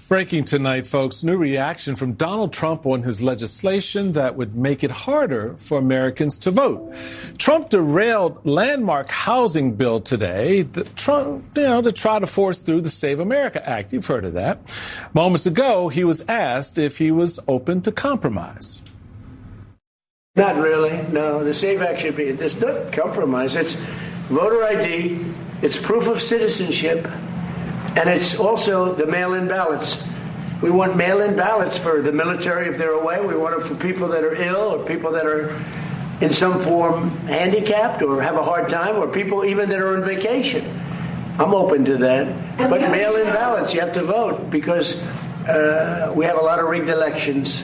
Breaking tonight, folks, new reaction from Donald Trump on his legislation that would make it harder for Americans to vote. Trump derailed landmark housing bill today to try to force through the Save America Act. You've heard of that. Moments ago, he was asked if he was open to compromise. Not really. No, the Save Act should be. It's not compromise. It's voter ID. It's proof of citizenship. And it's also the mail-in ballots. We want mail-in ballots for the military if they're away. We want it for people that are ill or people that are in some form handicapped or have a hard time or people even that are on vacation. I'm open to that. But mail-in ballots, you have to vote because we have a lot of rigged elections.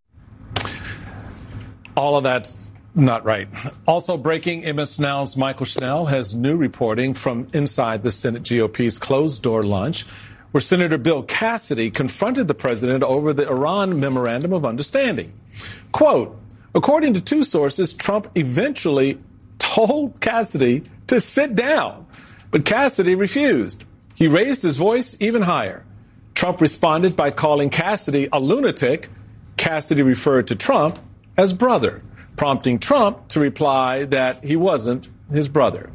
All of that's not right. Also breaking, MS Now's Michael Schnell has new reporting from inside the Senate GOP's closed-door lunch, where Senator Bill Cassidy confronted the president over the Iran Memorandum of Understanding. Quote, according to two sources, Trump eventually told Cassidy to sit down, but Cassidy refused. He raised his voice even higher. Trump responded by calling Cassidy a lunatic. Cassidy referred to Trump as brother, prompting Trump to reply that he wasn't his brother.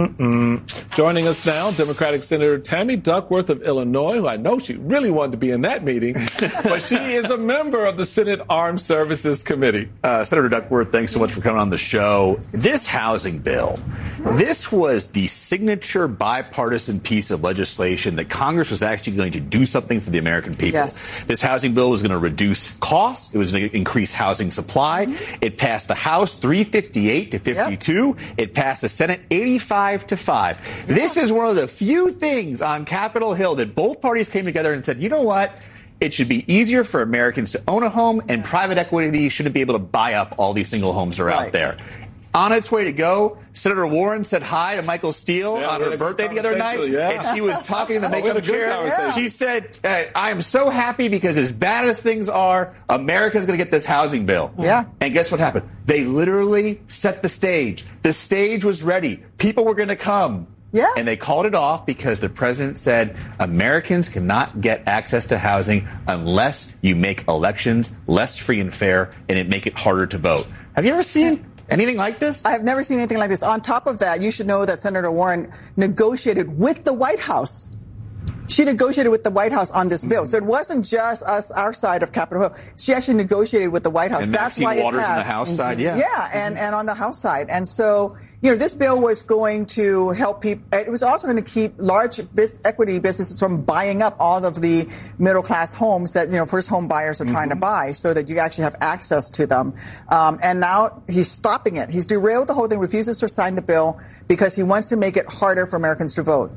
Joining us now, Democratic Senator Tammy Duckworth of Illinois, who I know she really wanted to be in that meeting, but she is a member of the Senate Armed Services Committee. Senator Duckworth, thanks so much for coming on the show. This housing bill, this was the signature bipartisan piece of legislation that Congress was actually going to do something for the American people. Yes. This housing bill was going to reduce costs. It was going to increase housing supply. It passed the House 358 to 52. Yep. It passed the Senate 85 to 5. Yeah. This is one of the few things on Capitol Hill that both parties came together and said, you know what? It should be easier for Americans to own a home, and private equity shouldn't be able to buy up all these single homes that are out there. On its way to go, Senator Warren said hi to Michael Steele on her birthday the other night, and she was talking in the makeup chair. She said, I am so happy because as bad as things are, America's going to get this housing bill. Yeah. And guess what happened? They literally set the stage. The stage was ready. People were going to come. Yeah. And they called it off because the president said Americans cannot get access to housing unless you make elections less free and fair and it make it harder to vote. Have you ever seen anything like this? I have never seen anything like this. On top of that, you should know that Senator Warren negotiated with the White House. She negotiated with the White House on this bill. So it wasn't just us, our side of Capitol Hill. She actually negotiated with the White House. And that's why it Waters passed. On the House side, Yeah, and on the House side. And so, this bill was going to help people. It was also going to keep large equity businesses from buying up all of the middle-class homes that, first home buyers are trying to buy so that you actually have access to them. And now he's stopping it. He's derailed the whole thing, refuses to sign the bill because he wants to make it harder for Americans to vote.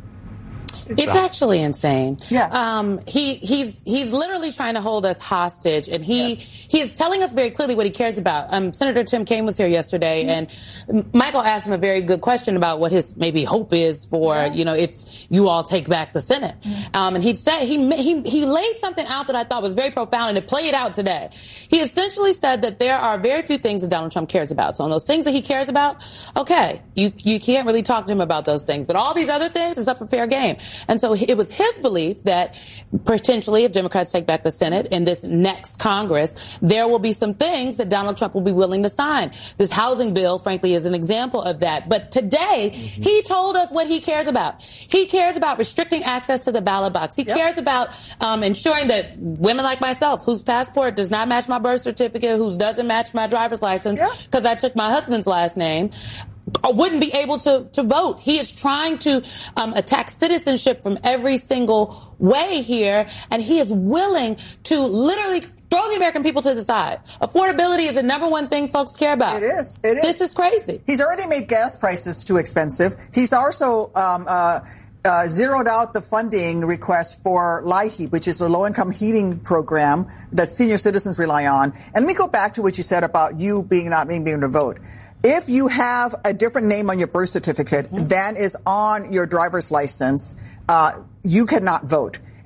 It's actually insane. Yeah. He's literally trying to hold us hostage, and he is telling us very clearly what he cares about. Senator Tim Kaine was here yesterday, and Michael asked him a very good question about what his maybe hope is for, if you all take back the Senate. And he said he laid something out that I thought was very profound, and it played out today. He essentially said that there are very few things that Donald Trump cares about. So on those things that he cares about, okay, you can't really talk to him about those things, but all these other things is up for fair game. And so it was his belief that potentially if Democrats take back the Senate in this next Congress, there will be some things that Donald Trump will be willing to sign. This housing bill, frankly, is an example of that. But today, he told us what he cares about. He cares about restricting access to the ballot box. He cares about ensuring that women like myself, whose passport does not match my birth certificate, whose doesn't match my driver's license, because I took my husband's last name, wouldn't be able to vote. He is trying to attack citizenship from every single way here, and he is willing to literally throw the American people to the side. Affordability is the number one thing folks care about. It is. This is crazy. He's already made gas prices too expensive. He's also zeroed out the funding request for LIHEAP, which is a low-income heating program that senior citizens rely on. And let me go back to what you said about you not being able to vote. If you have a different name on your birth certificate than is on your driver's license, you cannot vote.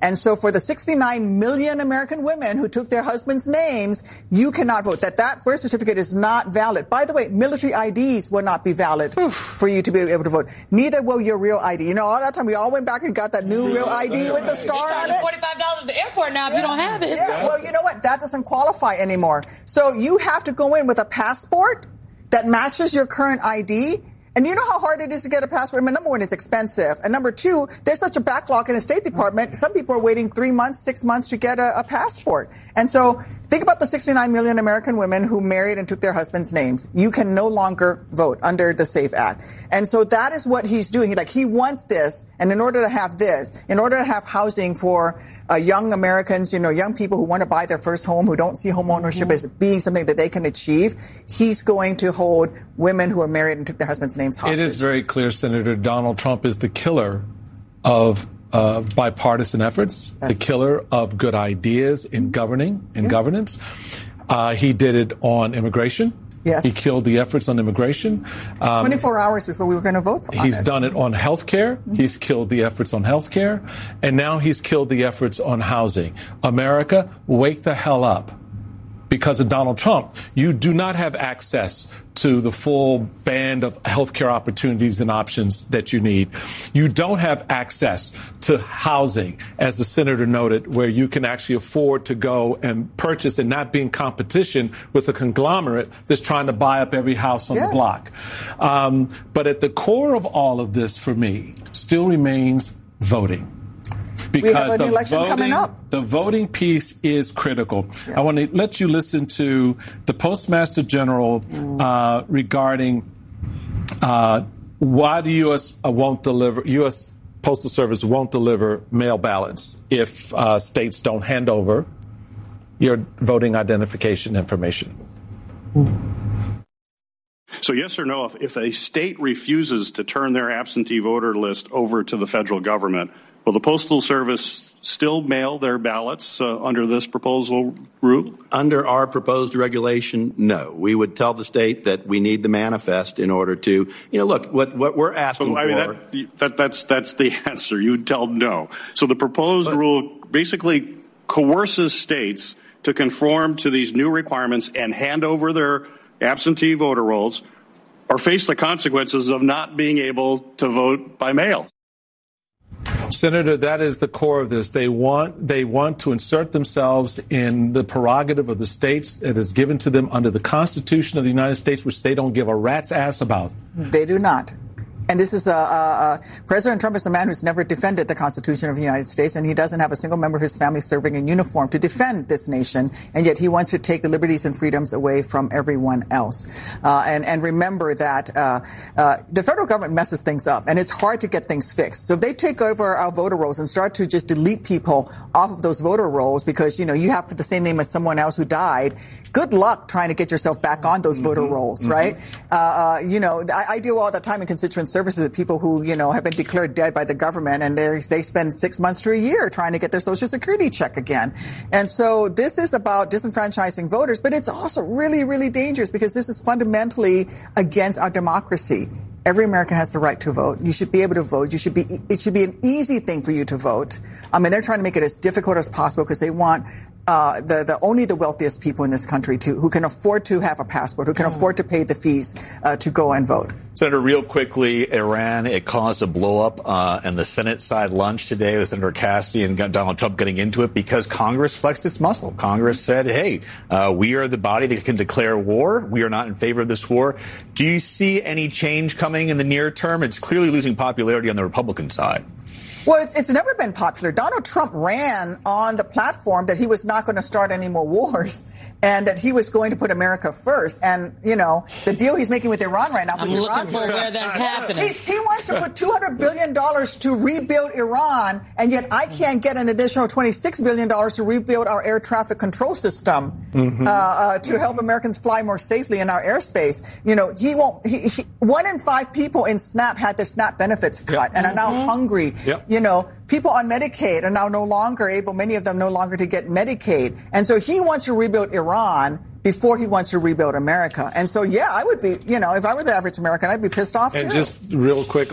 And so for the 69 million American women who took their husbands' names, you cannot vote. That birth certificate is not valid. By the way, military IDs will not be valid for you to be able to vote. Neither will your real ID. You know, all that time we all went back and got that new real ID with the star on it. $45 at the airport now if you don't have it. Well, you know what? That doesn't qualify anymore. So you have to go in with a passport that matches your current ID. And you know how hard it is to get a passport? I mean, number one, it's expensive. And number two, there's such a backlog in the State Department. Some people are waiting 3 months, 6 months to get a passport. And so think about the 69 million American women who married and took their husbands' names. You can no longer vote under the SAFE Act. And so that is what he's doing. He wants this. And in order to have this, in order to have housing for young Americans, you know, young people who want to buy their first home, who don't see home ownership as being something that they can achieve, he's going to hold women who are married and took their husbands' names hostage. It is very clear, Senator, Donald Trump is the killer of bipartisan efforts, the killer of good ideas in governing, in governance. He did it on immigration. Yes. He killed the efforts on immigration. 24 hours before we were going to vote for it. He's done it on health care. He's killed the efforts on health care. And now he's killed the efforts on housing. America, wake the hell up. Because of Donald Trump, you do not have access to the full band of healthcare opportunities and options that you need. You don't have access to housing, as the senator noted, where you can actually afford to go and purchase and not be in competition with a conglomerate that's trying to buy up every house on the block. But at the core of all of this, for me, still remains voting. Because we have an election coming up. The voting piece is critical. Yes. I want to let you listen to the Postmaster General regarding why the U.S. Postal Service won't deliver mail ballots if states don't hand over your voting identification information. So yes or no, if a state refuses to turn their absentee voter list over to the federal government, will the Postal Service still mail their ballots under this proposal rule? Under our proposed regulation, no. We would tell the state that we need the manifest in order to, look, what we're asking for. That's the answer. You would tell no. So the proposed rule basically coerces states to conform to these new requirements and hand over their absentee voter rolls or face the consequences of not being able to vote by mail. Senator, that is the core of this. They want to insert themselves in the prerogative of the states that is given to them under the Constitution of the United States, which they don't give a rat's ass about. They do not. And this is President Trump is a man who's never defended the Constitution of the United States, and he doesn't have a single member of his family serving in uniform to defend this nation, and yet he wants to take the liberties and freedoms away from everyone else. And remember that the federal government messes things up, and it's hard to get things fixed. So if they take over our voter rolls and start to just delete people off of those voter rolls because, you have the same name as someone else who died, good luck trying to get yourself back on those voter rolls, right? I deal all the time in constituent services with people who, have been declared dead by the government, and they spend 6 months to a year trying to get their Social Security check again. And so this is about disenfranchising voters, but it's also really, really dangerous because this is fundamentally against our democracy. Every American has the right to vote. You should be able to vote. It should be an easy thing for you to vote. I mean, they're trying to make it as difficult as possible because they want only the wealthiest people in this country who can afford to have a passport, who can afford to pay the fees to go and vote. Senator, real quickly, Iran, it caused a blow-up in the Senate side lunch today with Senator Cassidy and Donald Trump getting into it because Congress flexed its muscle. Congress said, hey, we are the body that can declare war. We are not in favor of this war. Do you see any change coming in the near term? It's clearly losing popularity on the Republican side. Well, it's never been popular. Donald Trump ran on the platform that he was not going to start any more wars and that he was going to put America first. And, the deal he's making with Iran right now. I'm looking for where that's happening. He wants to put $200 billion to rebuild Iran, and yet I can't get an additional $26 billion to rebuild our air traffic control system to help Americans fly more safely in our airspace. He won't. 1 in 5 people in SNAP had their SNAP benefits cut and are now hungry. Yep. People on Medicaid are now no longer able, many of them no longer to get Medicaid. And so he wants to rebuild Iran before he wants to rebuild America. And so, I would be, if I were the average American, I'd be pissed off too. And just real quick,